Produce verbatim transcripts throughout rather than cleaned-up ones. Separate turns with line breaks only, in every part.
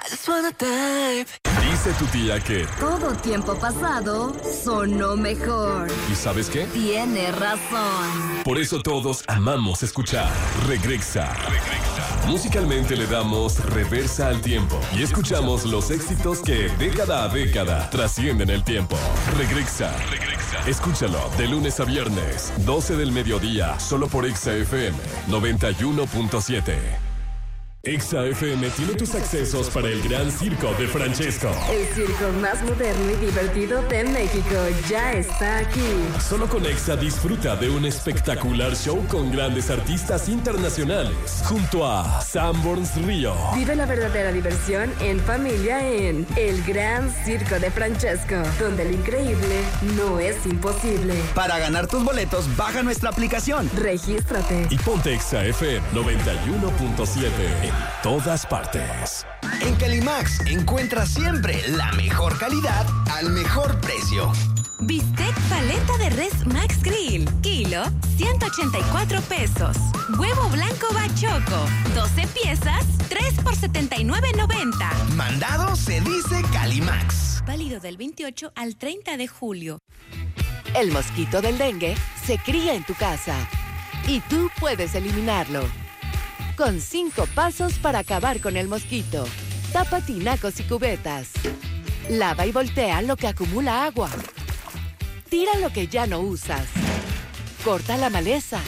just wanna dive.
Dice tu tía que
todo tiempo pasado sonó mejor.
¿Y sabes qué?
Tiene razón.
Por eso todos amamos escuchar Regrexa. Regrexa. Musicalmente le damos reversa al tiempo y escuchamos los éxitos que década a década trascienden el tiempo. Regrexa. Regrexa. Escúchalo de lunes a viernes, doce del mediodía, solo por Exa F M noventa y uno punto siete. Exa F M tiene tus accesos para el Gran Circo de Francesco.
El circo más moderno y divertido de México ya está aquí.
Solo con Exa disfruta de un espectacular show con grandes artistas internacionales. Junto a Sanborns Río.
Vive la verdadera diversión en familia en El Gran Circo de Francesco, donde lo increíble no es imposible.
Para ganar tus boletos, baja nuestra aplicación.
Regístrate.
Y ponte Exa F M noventa y uno punto siete. En todas partes.
En Calimax encuentras siempre la mejor calidad al mejor precio.
Bistec paleta de res Max Grill, kilo, ciento ochenta y cuatro pesos. Huevo blanco bachoco, doce piezas, tres por setenta y nueve noventa.
Mandado se dice Calimax.
Válido del veintiocho al treinta de julio.
El mosquito del dengue se cría en tu casa y tú puedes eliminarlo. Con cinco pasos para acabar con el mosquito. Tapa tinacos y cubetas. Lava y voltea lo que acumula agua. Tira lo que ya no usas. Corta la maleza.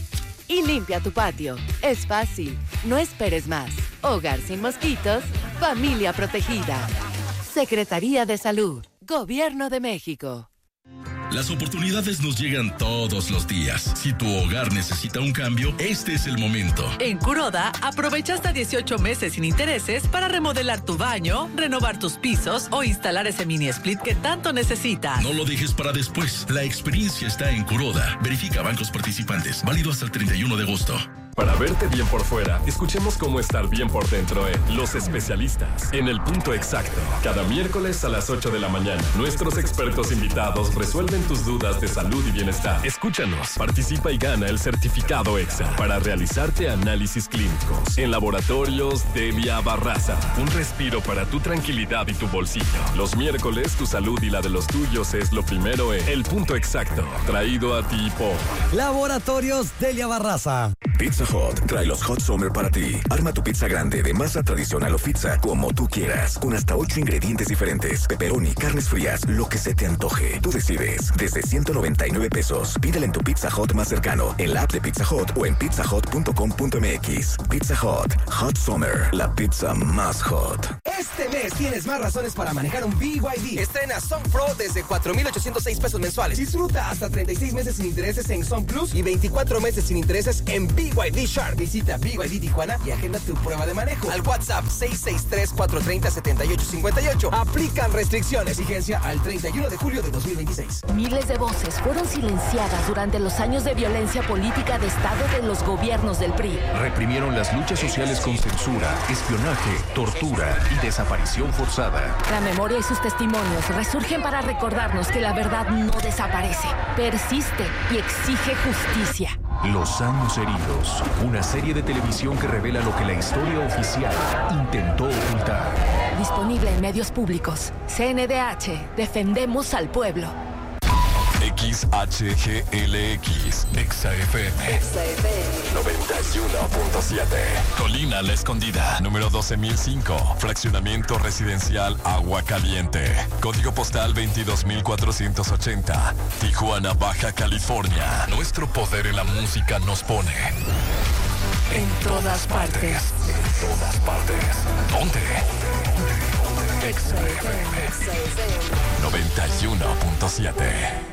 Y limpia tu patio. Es fácil. No esperes más. Hogar sin mosquitos. Familia protegida. Secretaría de Salud. Gobierno de México.
Las oportunidades nos llegan todos los días. Si tu hogar necesita un cambio, este es el momento.
En Kuroda, aprovecha hasta dieciocho meses sin intereses para remodelar tu baño, renovar tus pisos o instalar ese mini split que tanto necesitas.
No lo dejes para después. La experiencia está en Kuroda. Verifica bancos participantes. Válido hasta el treinta y uno de agosto.
Para verte bien por fuera, escuchemos cómo estar bien por dentro en Los Especialistas, en el punto exacto. Cada miércoles a las ocho de la mañana, nuestros expertos invitados resuelven tus dudas de salud y bienestar. Escúchanos, participa y gana el certificado Exa para realizarte análisis clínicos en Laboratorios Delia Barraza. Un respiro para tu tranquilidad y tu bolsillo. Los miércoles, tu salud y la de los tuyos es lo primero en El Punto Exacto, traído a ti por
Laboratorios Delia Barraza.
Pizza Hut trae los Hot Summer para ti. Arma tu pizza grande de masa tradicional o pizza como tú quieras, con hasta ocho ingredientes diferentes: pepperoni, carnes frías, lo que se te antoje. Tú decides. Desde ciento noventa y nueve pesos. Pídela en tu Pizza Hut más cercano, en la app de Pizza Hut o en pizza hut punto com punto m x. Pizza Hut, Hot Summer, la pizza más hot.
Este mes tienes más razones para manejar un B Y D. Estrena Song Pro desde cuatro mil ochocientos seis pesos mensuales. Disfruta hasta treinta y seis meses sin intereses en Song Plus y veinticuatro meses sin intereses en B Y D Sharp. Visita B Y D Tijuana y agenda tu prueba de manejo al WhatsApp seis seis tres, cuatro tres cero, siete ocho cinco ocho. Aplican restricciones. Vigencia al treinta y uno de julio de dos mil veintiséis.
Miles de voces fueron silenciadas durante los años de violencia política de Estado de los gobiernos del P R I.
Reprimieron las luchas sociales con censura, espionaje, tortura y desaparición forzada.
La memoria y sus testimonios resurgen para recordarnos que la verdad no desaparece, persiste y exige justicia.
Los años heridos, una serie de televisión que revela lo que la historia oficial intentó ocultar.
Disponible en medios públicos. C N D H, defendemos al pueblo.
X H G L X, Exa F M,
Exa F M
noventa y uno punto siete. Colina La Escondida, número doce mil cinco, fraccionamiento residencial Agua Caliente, código postal veintidós mil cuatrocientos ochenta, Tijuana, Baja California. Nuestro poder en la música nos pone
en todas partes.
En todas partes. ¿Dónde? Exa F M noventa y uno punto siete.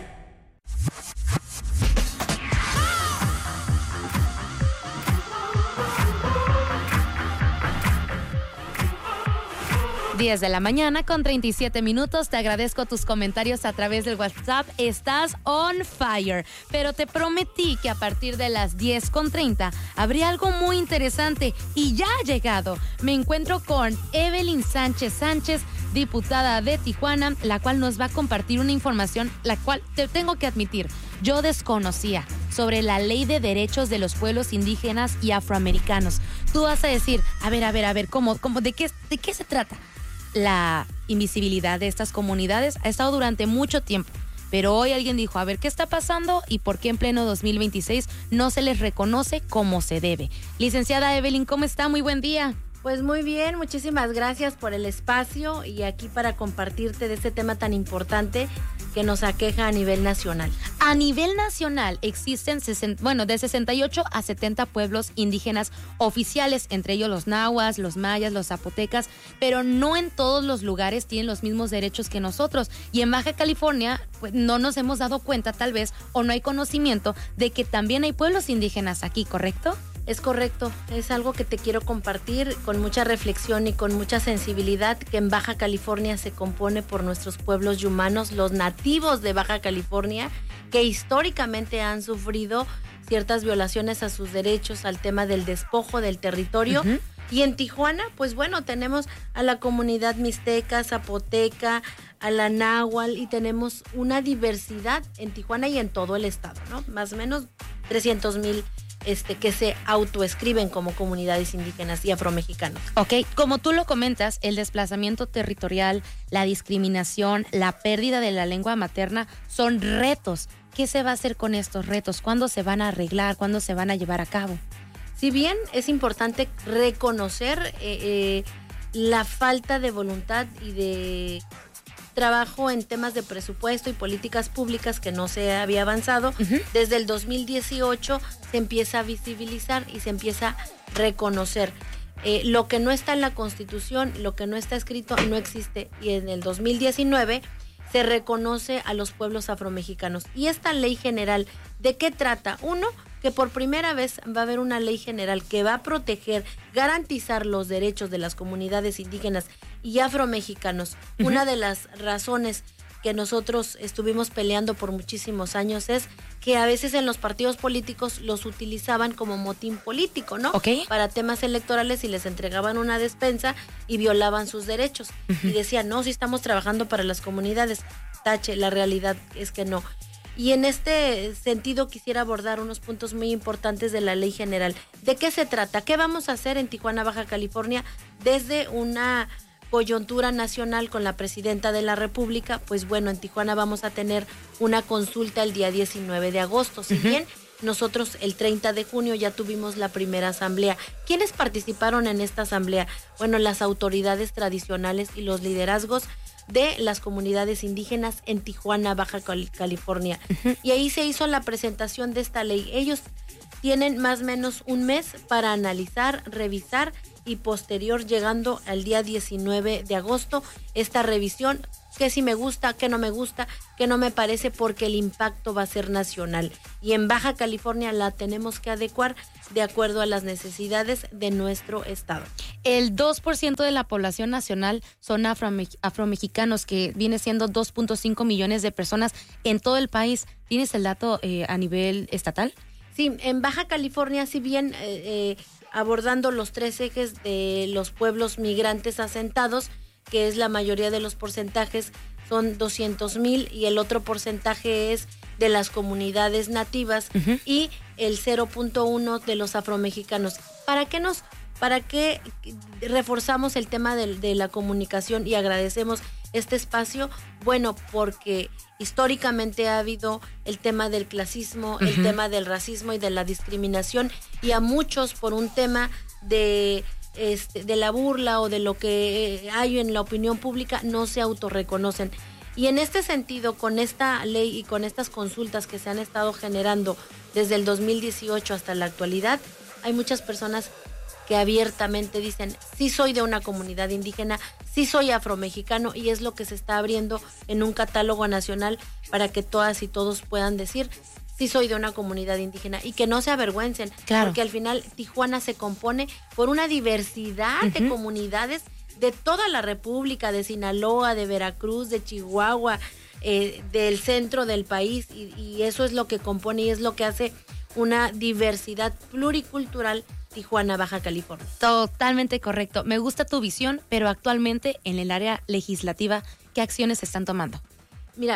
diez de la mañana con treinta y siete minutos. Te agradezco tus comentarios a través del WhatsApp. Estás on fire. Pero te prometí que a partir de las diez con treinta habría algo muy interesante y ya ha llegado. Me encuentro con Evelyn Sánchez Sánchez, diputada de Tijuana, la cual nos va a compartir una información la cual te tengo que admitir, yo desconocía. sobre la Ley de Derechos de los Pueblos Indígenas y Afroamericanos. Tú vas a decir, a ver, a ver, a ver, ¿cómo, cómo, de qué, de qué se trata? La invisibilidad de estas comunidades ha estado durante mucho tiempo, pero hoy alguien dijo, a ver, ¿qué está pasando y por qué en pleno dos mil veintiséis no se les reconoce como se debe? Licenciada Evelyn, ¿cómo está? Muy buen día.
Pues muy bien, muchísimas gracias por el espacio y aquí para compartirte de este tema tan importante que nos aqueja a nivel nacional.
A nivel nacional existen, sesenta, bueno, de sesenta y ocho a setenta pueblos indígenas oficiales, entre ellos los nahuas, los mayas, los zapotecas, pero no en todos los lugares tienen los mismos derechos que nosotros. Y en Baja California, pues, no nos hemos dado cuenta tal vez, o no hay conocimiento de que también hay pueblos indígenas aquí, ¿correcto?
Es correcto, es algo que te quiero compartir con mucha reflexión y con mucha sensibilidad, que en Baja California se compone por nuestros pueblos y humanos, los nativos de Baja California, que históricamente han sufrido ciertas violaciones a sus derechos, al tema del despojo del territorio. Uh-huh. Y en Tijuana, pues bueno, tenemos a la comunidad mixteca, zapoteca, a la náhuatl, y tenemos una diversidad en Tijuana y en todo el estado, ¿no? Más o menos trescientos mil Este, que se autoescriben como comunidades indígenas y afromexicanos.
Ok, como tú lo comentas, el desplazamiento territorial, la discriminación, la pérdida de la lengua materna son retos. ¿Qué se va a hacer con estos retos? ¿Cuándo se van a arreglar? ¿Cuándo se van a llevar a cabo?
Si bien es importante reconocer eh, eh, la falta de voluntad y de trabajo en temas de presupuesto y políticas públicas que no se había avanzado, uh-huh. Desde el dos mil dieciocho se empieza a visibilizar y se empieza a reconocer. Eh, lo que no está en la Constitución, lo que no está escrito, no existe. Y en el dos mil diecinueve se reconoce a los pueblos afromexicanos. Y esta ley general, ¿de qué trata? Uno, que por primera vez va a haber una ley general que va a proteger, garantizar los derechos de las comunidades indígenas y afromexicanos. Uh-huh. Una de las razones que nosotros estuvimos peleando por muchísimos años es que a veces en los partidos políticos los utilizaban como motín político, ¿no?
Okay.
Para temas electorales y les entregaban una despensa y violaban sus derechos. Uh-huh. Y decían, no, sí estamos trabajando para las comunidades. Tache, la realidad es que no. Y en este sentido quisiera abordar unos puntos muy importantes de la ley general. ¿De qué se trata? ¿Qué vamos a hacer en Tijuana, Baja California, desde una coyuntura nacional con la presidenta de la República? Pues bueno, en Tijuana vamos a tener una consulta el día diecinueve de agosto. Si uh-huh. bien nosotros el treinta de junio ya tuvimos la primera asamblea. ¿Quiénes participaron en esta asamblea? Bueno, las autoridades tradicionales y los liderazgos de las comunidades indígenas en Tijuana, Baja California. Uh-huh. Y ahí se hizo la presentación de esta ley. Ellos tienen más o menos un mes para analizar, revisar y posterior, llegando al día diecinueve de agosto, esta revisión, que si me gusta, que no me gusta, que no me parece, porque el impacto va a ser nacional. Y en Baja California la tenemos que adecuar de acuerdo a las necesidades de nuestro estado.
El dos por ciento de la población nacional son afrome- afromexicanos, que viene siendo dos punto cinco millones de personas en todo el país. ¿Tienes el dato eh, a nivel estatal?
Sí, en Baja California, si bien eh, eh, abordando los tres ejes de los pueblos migrantes asentados, que es la mayoría de los porcentajes, son doscientos mil, y el otro porcentaje es de las comunidades nativas, uh-huh. y el cero punto uno de los afromexicanos. ¿Para qué nos, para qué reforzamos el tema de, de la comunicación y agradecemos este espacio? Bueno, porque históricamente ha habido el tema del clasismo, uh-huh. el tema del racismo y de la discriminación, y a muchos por un tema de Este, de la burla o de lo que hay en la opinión pública no se autorreconocen. Y en este sentido, con esta ley y con estas consultas que se han estado generando desde el dos mil dieciocho hasta la actualidad, hay muchas personas que abiertamente dicen, sí soy de una comunidad indígena, sí soy afromexicano, y es lo que se está abriendo en un catálogo nacional para que todas y todos puedan decir, sí soy de una comunidad indígena, y que no se avergüencen, claro. Porque al final Tijuana se compone por una diversidad uh-huh. de comunidades de toda la República, de Sinaloa, de Veracruz, de Chihuahua, eh, del centro del país, y, y eso es lo que compone y es lo que hace una diversidad pluricultural Tijuana, Baja California.
Totalmente correcto. Me gusta tu visión, pero actualmente en el área legislativa, ¿qué acciones se están tomando?
Mira,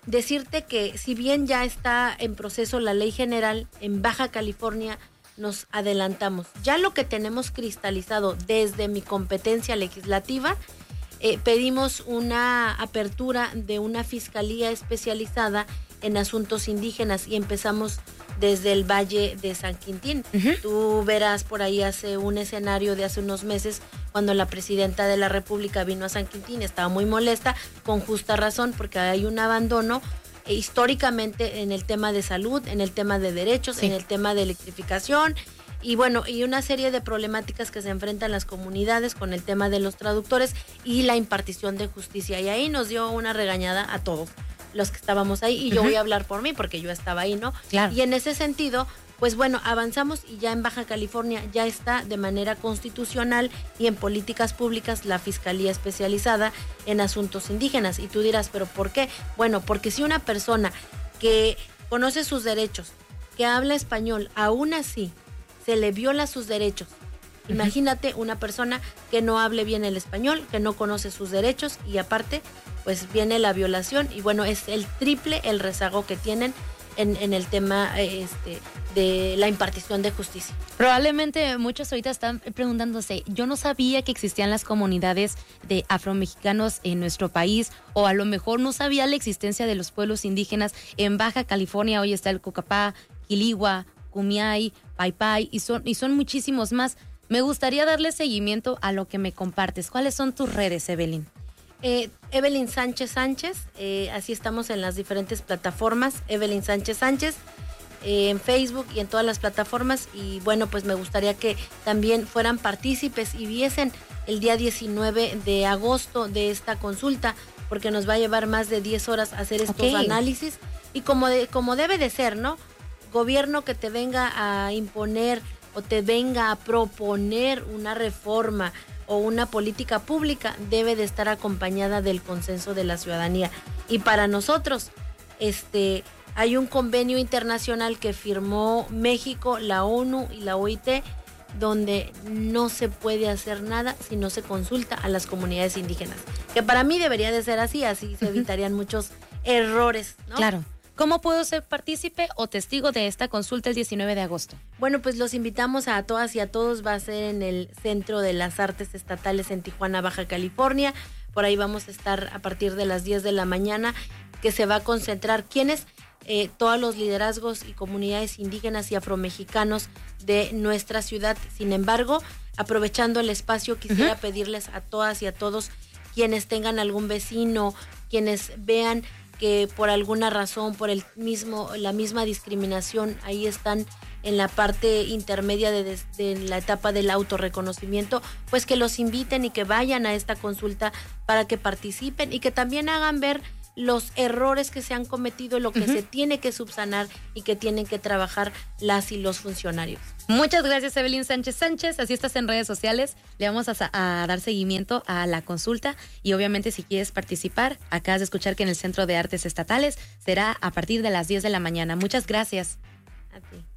decirte que si bien ya está en proceso la ley general, en Baja California nos adelantamos. Ya lo que tenemos cristalizado desde mi competencia legislativa, eh, pedimos una apertura de una fiscalía especializada en asuntos indígenas y empezamos desde el Valle de San Quintín. Uh-huh. Tú verás por ahí hace un escenario de hace unos meses cuando la presidenta de la República vino a San Quintín, estaba muy molesta, con justa razón, porque hay un abandono eh, históricamente en el tema de salud, en el tema de derechos, sí. en el tema de electrificación y bueno, y una serie de problemáticas que se enfrentan las comunidades con el tema de los traductores y la impartición de justicia. Y ahí nos dio una regañada a todos los que estábamos ahí, y yo uh-huh. voy a hablar por mí porque yo estaba ahí, ¿no?
Claro.
Y en ese sentido, pues bueno, avanzamos y ya en Baja California ya está de manera constitucional y en políticas públicas la Fiscalía Especializada en Asuntos Indígenas. Y tú dirás, ¿pero por qué? Bueno, porque si una persona que conoce sus derechos, que habla español, aún así se le viola sus derechos, uh-huh. imagínate una persona que no hable bien el español, que no conoce sus derechos y aparte pues viene la violación y bueno, es el triple el rezago que tienen en, en el tema este, de la impartición de justicia.
Probablemente muchos ahorita están preguntándose, yo no sabía que existían las comunidades de afromexicanos en nuestro país, o a lo mejor no sabía la existencia de los pueblos indígenas en Baja California. Hoy está el Cocapá, Quiligua, Kumiai, Paipai y son, y son muchísimos más. Me gustaría darle seguimiento a lo que me compartes. ¿Cuáles son tus redes, Evelyn?
Eh, Evelyn Sánchez Sánchez, eh, así estamos en las diferentes plataformas, Evelyn Sánchez Sánchez, eh, en Facebook y en todas las plataformas. Y bueno, pues me gustaría que también fueran partícipes y viesen el día diecinueve de agosto de esta consulta, porque nos va a llevar más de diez horas hacer estos okay. análisis y como, de, como debe de ser, ¿no? Gobierno que te venga a imponer o te venga a proponer una reforma o una política pública debe de estar acompañada del consenso de la ciudadanía. Y para nosotros, este, hay un convenio internacional que firmó México, la ONU y la O I T, donde no se puede hacer nada si no se consulta a las comunidades indígenas. Que para mí debería de ser así, así se evitarían muchos errores, ¿no?
Claro. ¿Cómo puedo ser partícipe o testigo de esta consulta el diecinueve de agosto?
Bueno, pues los invitamos a todas y a todos. Va a ser en el Centro de las Artes Estatales en Tijuana, Baja California. Por ahí vamos a estar a partir de las diez de la mañana, que se va a concentrar quienes, eh, todos los liderazgos y comunidades indígenas y afromexicanos de nuestra ciudad. Sin embargo, aprovechando el espacio, quisiera uh-huh. pedirles a todas y a todos quienes tengan algún vecino, quienes vean que por alguna razón, por el mismo, la misma discriminación, ahí están en la parte intermedia de, de, de la etapa del autorreconocimiento, pues que los inviten y que vayan a esta consulta para que participen y que también hagan ver los errores que se han cometido, lo que uh-huh. se tiene que subsanar y que tienen que trabajar las y los funcionarios.
Muchas gracias, Evelyn Sánchez Sánchez. Así estás en redes sociales. Le vamos a, a dar seguimiento a la consulta y obviamente si quieres participar, acabas de escuchar que en el Centro de Artes Estatales será a partir de las diez de la mañana. Muchas gracias.
A ti.